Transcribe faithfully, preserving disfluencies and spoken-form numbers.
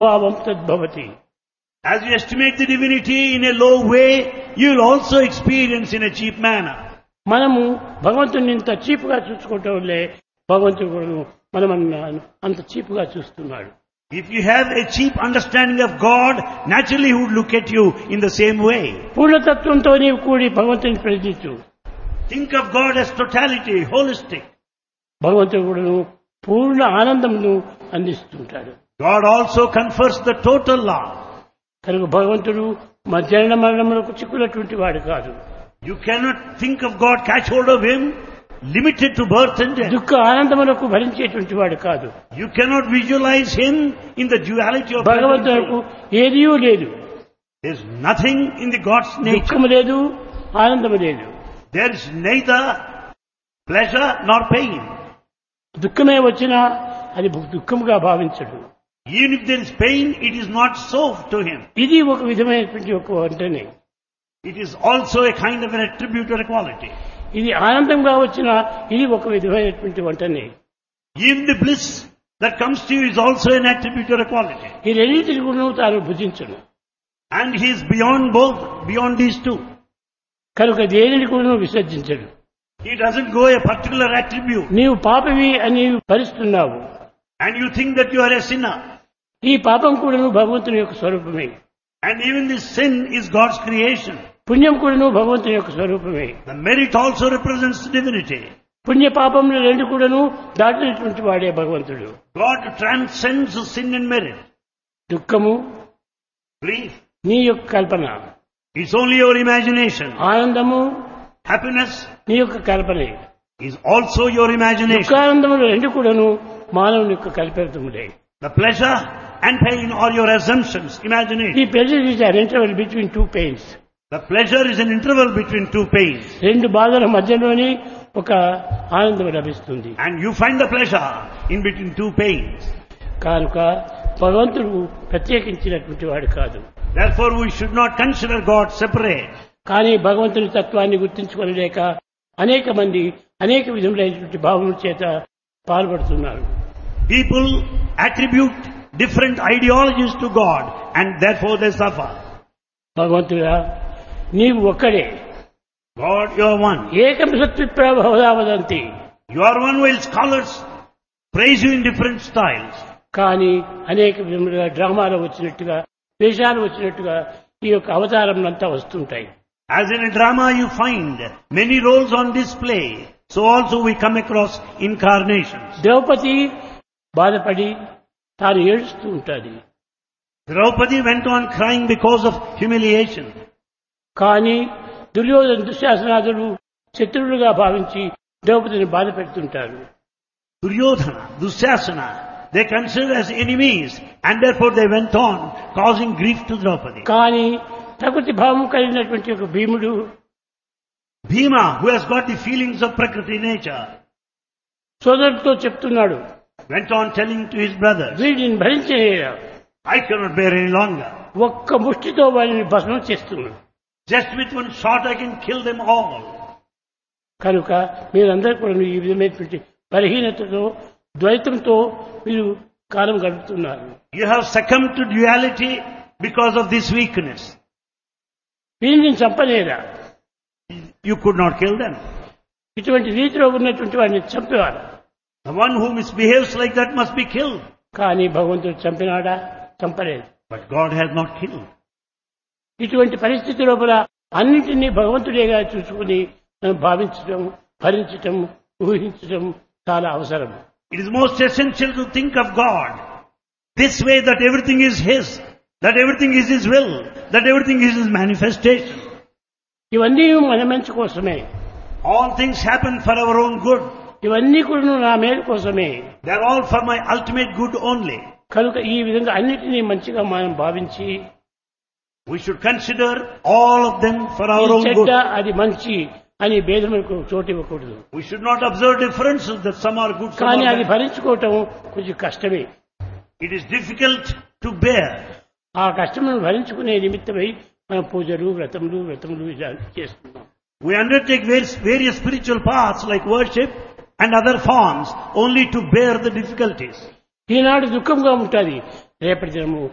భావం తద్భవతి. As you estimate the divinity in a low way, you will also experience in a cheap manner. మనము భగవంతుని ఇంత చీపుగా చూసుకోవటం వల్లే భగవంతుడు మనం అంత చీపుగా చూస్తున్నాడు. If you have a cheap understanding of God, naturally He would look at you in the same way. పూర్ణతత్వంతో నీవు కూడి భగవంతుని ప్రశ్నించు. Think of God as totality, holistic. భగవంతుడు పూర్ణ ఆనందమును అందిస్తుంటాడు. God also confers the total love. కనుక భగవంతుడు మధ్యాహ్న మరణములకు చిక్కున్నటువంటి వాడు కాదు. You cannot think of God, catch hold of Him, limited to birth and death. దుఃఖ ఆనందములకు భరించేటువంటి వాడు కాదు. You cannot visualize Him in the duality of భగవంతుడు ఏదియూ లేదు. There is nothing in the God's nature. దుఃఖము లేదు, ఆనందము లేదు. There is neither pleasure nor pain. దుఃఖమే వచ్చినా అది దుఃఖముగా భావించడు. Even if there is pain, it is not so to him. ఇది ఒక విధమైనటువంటి ఒక వంటనే. It is also a kind of an attribute or a quality. ఇది ఆనందంగా వచ్చినా ఇది ఒక విధమైనటువంటి వంటనే. Even the bliss that comes to you is also an attribute or a quality. ఈ రెండింటిని కూడా తాను భుజించను. And he is beyond both, beyond these two. కనుక దేనిని కూడా విసర్జించడు. He doesn't go a particular attribute. నీవు పాపవి అని భరిస్తున్నావు. And you think that you are a sinner. ఈ పాపం కూడా భగవంతుని యొక్క స్వరూపమే. And even this sin is God's creation. పుణ్యం కూడా భగవంతుని యొక్క స్వరూపమే. The merit also represents divinity. పుణ్య పాపములు రెండు కూడాను దాటినటువంటి వాడే భగవంతుడు. God transcends sin and merit. దుఃఖము Grief, నీ యొక్క కల్పన. it's only your imagination. ఆనందము Happiness నీ యొక్క కల్పనే. is also your imagination. దుఃఖానందములు రెండు కూడాను మానవుని యొక్క కల్పితములే. The pleasure and pain are your assumptions, imagination. ఈ pressure is an interval between two pains. The pleasure is an interval between two pains. రెండు బాధల మధ్యలోని ఒక ఆనందం లభిస్తుంది. And you find the pleasure in between two pains. కనుక భగవంతుడు ప్రత్యేకించినటువంటి వాడు కాదు. Therefore we should not consider God separate. కానీ భగవంతుని తత్వాన్ని గుర్తించుకోలేక అనేక మంది అనేక విధములైనటువంటి భావముల చేత పాల్పడుతున్నారు. People attribute different ideologies to God and therefore they suffer. భగవంతుడా నీవు ఒక్కడే. God, you are one. ఏకం సత్విప్రభవదావదంతి. You are one while scholars praise you in different styles. కానీ అనేక విధములుగా డ్రామాలు వచ్చినట్టుగా వేషాలు వచ్చినట్టుగా ఈ యొక్క అవతారములంతా వస్తుంటాయి. As in a drama you find many roles on display, so also we come across incarnations. Draupadi బాధపడి తాను ఏడుస్తూ ఉంటుంది. Draupadi went on crying because of humiliation. కానీ దుర్యోధన దుశ్శాసనాదులు శత్రువులుగా భావించి ద్రౌపదిని బాధ పెడుతుంటారు. Duryodhana, Dusyasana, they considered as enemies and therefore they went on causing grief to Draupadi. కానీ ప్రకృతి భావం కలిగినటువంటి ఒక భీముడు Bhima, who has got the feelings of Prakriti nature, సోదరుడితో చెప్తున్నాడు, went on telling to his brothers, వీడిని భరించలేరా, I cannot bear any longer. ఒక్క ముష్టితో వారిని భస్మం చేస్తున్నాడు. Just with one shot I can kill them all. కనుక మీరందరూ కూడా ఈ విధమైనటువంటి బలహీనతతో ద్వైతంతో మీరు కాలం గడుపుతున్నారు. You have succumbed to duality because of this weakness. వీరిని చంపలేరా, You could not kill them. ఇటువంటి రీతిలో ఉన్నటువంటి వాడిని చంపేవారు. The one who misbehaves like that must be killed. కానీ భగవంతుడు చంపినాడా? చంపలేదు. But God has not killed. ఇటువంటి పరిస్థితి లోపల అన్నింటినీ భగవంతుడేగా చూసుకుని మనం భావించటం, భరించటం, ఊహించటం చాలా అవసరం. It is most essential to think of God this way, that everything is His, that everything is His will, that everything is His manifestation. ఇవన్నీ మన మంచి కోసమే. All things happen for our own good. ఇవన్నీ కూడా నా మేలు కోసమే. They are all for my ultimate good only. కనుక ఈ విధంగా అన్నిటినీ మంచిగా మనం భావించి We should consider all of them for our own చెడ్డ good. అది మంచి అని భేదములకు చోటు ఇవ్వకూడదు. We should not observe differences that some are good, some కానీ are అది bad. భరించుకోవటం కొంచెం కష్టమే. It is difficult to bear. ఆ కష్టమును భరించుకునే నిమిత్తమై మనం పూజలు, వ్రతములు వ్రతములు ఇలా చేస్తున్నాం. We undertake various, various spiritual paths like worship and other forms only to bear the difficulties. ఈనాడు దుఃఖంగా ఉంటుంది, రేపటి దినము